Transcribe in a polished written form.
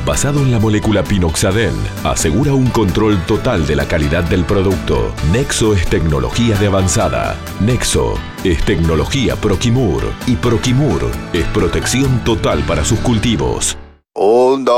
basado en la molécula pinoxadel, asegura un control total de la calidad del producto. Nexo es tecnología de avanzada. Nexo es tecnología Proquimur. Y Proquimur es protección total para sus cultivos. Onda.